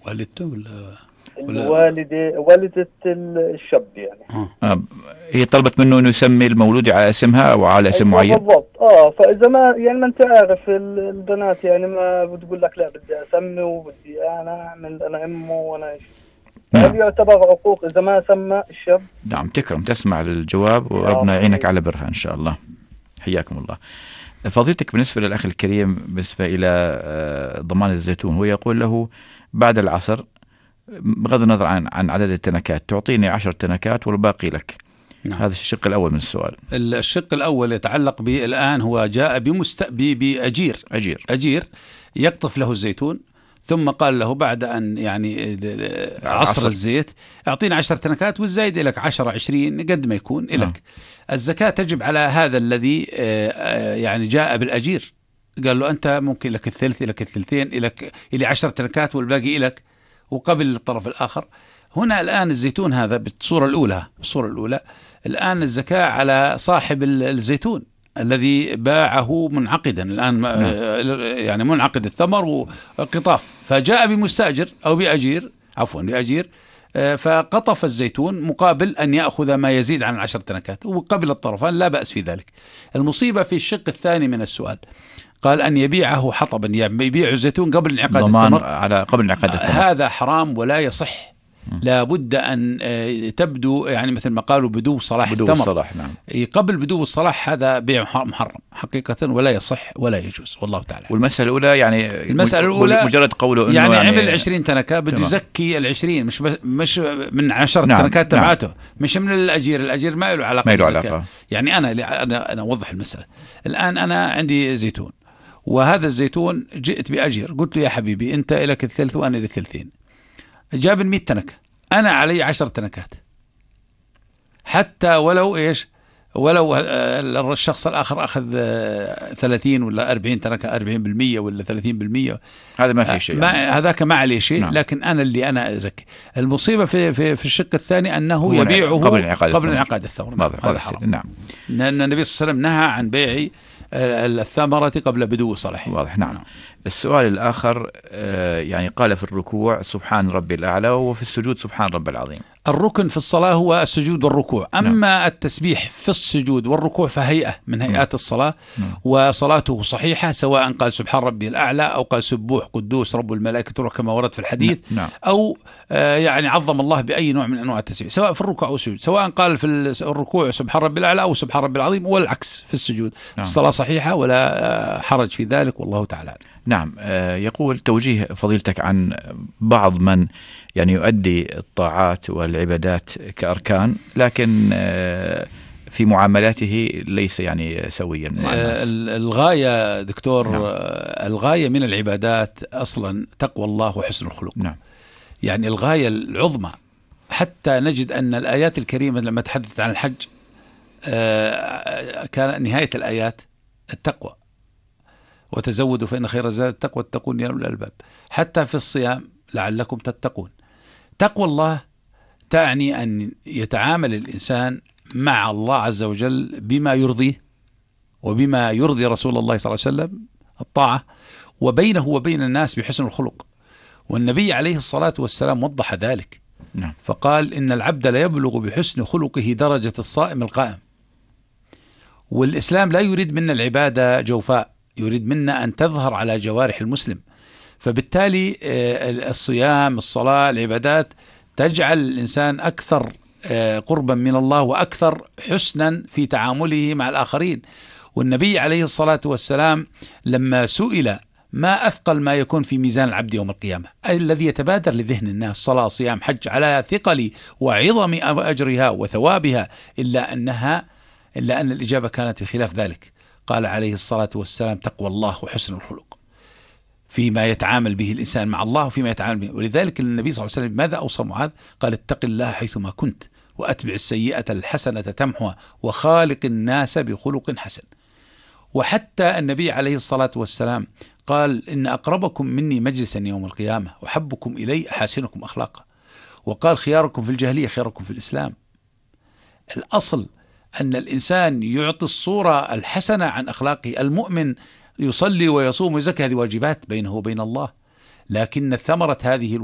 والدته ولا والدة الشاب يعني. هي طلبت منه انه يسمي المولود على اسمها او على اسم معين. بالضبط. فاذا ما يعني، ما انت عارف البنات يعني ما بتقول لك لا بدي اسمي وبدي انا اعمل انا امه وانا ايش. هل يعتبر عقوق اذا ما سمى الشاب؟ نعم. تكرم تسمع الجواب وربنا يعينك على برها ان شاء الله. حياكم الله. فضيلتك، بالنسبة للأخ الكريم بالنسبة إلى ضمان الزيتون، هو يقول له بعد العصر بغض النظر عن عدد التنكات تعطيني 10 تنكات والباقي لك. نعم. هذا الشق الأول من السؤال. الشق الأول يتعلق بالآن هو جاء بأجير يقطف له الزيتون، ثم قال له بعد أن يعني عصر الزيت أعطينا 10 تنكات والزايد لك 10 20 قد ما يكون لك. الزكاة تجب على هذا الذي يعني جاء بالأجير، قال له أنت ممكن لك الثلث، لك الثلثين، إلى 10 تنكات والباقي لك، وقبل الطرف الآخر. هنا الآن الزيتون هذا بالصورة الأولى الآن الزكاة على صاحب الزيتون الذي باعه منعقدا الآن، يعني منعقد الثمر وقطاف، فجاء بمستأجر أو بأجير فقطف الزيتون مقابل أن يأخذ ما يزيد عن 10 تنكات، وقبل الطرفان لا بأس في ذلك. المصيبة في الشق الثاني من السؤال، قال أن يبيعه حطبا، يعني يبيع الزيتون قبل انعقاد الثمر، قبل انعقاد الثمر. هذا حرام ولا يصح. لا بد أن تبدو يعني مثل ما قالوا بدو صلاح الثمر. نعم. قبل بدو الصلاح هذا بيع محرم حقيقة ولا يصح ولا يجوز، والله تعالى. والمسألة الأولى يعني مجرد قوله إنه يعني عمل 20 تنكة بده يزكي 20، مش من 10 تنكات تبعته. مش من الأجير ما له علاقة. يعني أنا أوضح المسألة. الآن أنا عندي زيتون، وهذا الزيتون جئت بأجير، قلت له يا حبيبي أنت لك الثلث وأنا للثلثين. جاب 100 تنكة، أنا علي 10 تنكات، حتى ولو الشخص الآخر أخذ 30 ولا 40 تنكة، 40% ولا 30%، هذا ما في شيء، هذاك ما عليه شيء. نعم. لكن أنا أزكي. المصيبة في الشق الثاني أنه يبيعه قبل انعقاد الثمر. هذا حرام. نعم. لأن النبي صلى الله عليه وسلم نهى عن بيع الثمرة قبل بدو صلاح. واضح. نعم. السؤال الآخر يعني قال في الركوع سبحان ربي الأعلى، وفي السجود سبحان ربي العظيم. الركن في الصلاة هو السجود والركوع. أما التسبيح في السجود والركوع فهيئة من هيئات الصلاة، وصلاته صحيحة سواء قال سبحان ربي الأعلى أو قال سبوح قدوس رب الملائكة كما ورد في الحديث، أو يعني عظم الله بأي نوع من أنواع التسبيح، سواء في الركوع أو السجود، سواء قال في الركوع سبحان ربي الأعلى أو سبحان ربي العظيم، والعكس في السجود. الصلاة صحيحة ولا حرج في ذلك، والله تعالى. نعم. يقول توجيه فضيلتك عن بعض من يعني يؤدي الطاعات والعبادات كأركان، لكن في معاملاته ليس يعني سويا مع الناس. الغاية دكتور، الغاية من العبادات أصلا تقوى الله وحسن الخلق. نعم. يعني الغاية العظمى، حتى نجد أن الآيات الكريمة لما تحدثت عن الحج كان نهاية الآيات التقوى، وتزودوا فإن خير الزاد التقوى واتقون يا أولي الألباب. حتى في الصيام لعلكم تتقون. تقوى الله تعني أن يتعامل الإنسان مع الله عز وجل بما يرضيه وبما يرضي رسول الله صلى الله عليه وسلم الطاعة، وبينه وبين الناس بحسن الخلق. والنبي عليه الصلاة والسلام وضح ذلك. فقال إن العبد لا يبلغ بحسن خلقه درجة الصائم القائم. والإسلام لا يريد منا العبادة جوفاء، يريد منا أن تظهر على جوارح المسلم. فبالتالي الصيام، الصلاة، العبادات تجعل الإنسان أكثر قربا من الله وأكثر حسنا في تعامله مع الآخرين. والنبي عليه الصلاة والسلام لما سئل ما أثقل ما يكون في ميزان العبد يوم القيامة، الذي يتبادر لذهن الناس صلاة صيام حج، على ثقل وعظم أجرها وثوابها، إلا أن الإجابة كانت بخلاف ذلك. قال عليه الصلاة والسلام تقوى الله وحسن الخلق فيما يتعامل به الإنسان مع الله وفيما يتعامل به. ولذلك النبي صلى الله عليه وسلم ماذا أوصى معاذ؟ قال اتق الله حيثما كنت وأتبع السيئة الحسنة تمحها وخالق الناس بخلق حسن. وحتى النبي عليه الصلاة والسلام قال إن أقربكم مني مجلسا يوم القيامة وحبكم إلي أحاسنكم أخلاقا. وقال خياركم في الجاهلية خياركم في الإسلام. الأصل أن الإنسان يعطي الصورة الحسنة عن أخلاقه. المؤمن يصلي ويصوم ويزكي، هذه واجبات بينه وبين الله، لكن ثمرة هذه